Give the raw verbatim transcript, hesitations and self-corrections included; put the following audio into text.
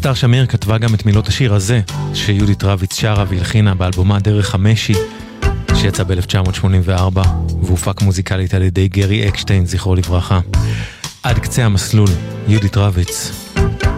אסתר שמיר כתבה גם את מילות השיר הזה, שיהודית רביץ שרה והלחינה באלבומה דרך המשי, שיצא ב-אלף תשע מאות שמונים וארבע, והופק מוזיקלית על ידי גרי אקשטיין, זכרו לברכה. עד קצה המסלול, יהודית רביץ.